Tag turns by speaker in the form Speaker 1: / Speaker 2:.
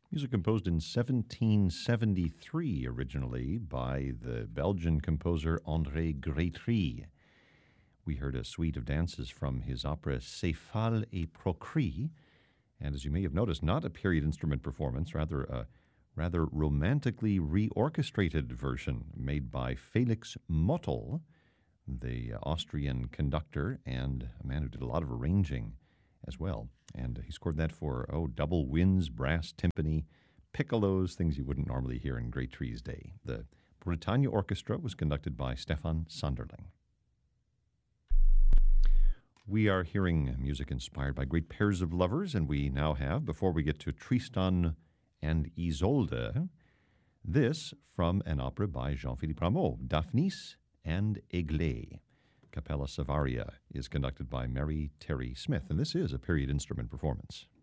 Speaker 1: Music composed in 1773 originally by the Belgian composer André Grétry. We heard a suite of dances from his opera Céphale et Procris, and as you may have noticed, not a period instrument performance, rather a rather romantically reorchestrated version made by Felix Mottl, the Austrian conductor and a man who did a lot of arranging as well. And he scored that for, double winds, brass timpani, piccolos, things you wouldn't normally hear in Grétry's day. The Bretagne Orchestra was conducted by Stefan Sanderling. We are hearing music inspired by great pairs of lovers, and we now have, before we get to Tristan and Isolde, this from an opera by Jean-Philippe Rameau, Daphnis and Eglé. Capella Savaria is conducted by Mary Terry Smith, and this is a period instrument performance.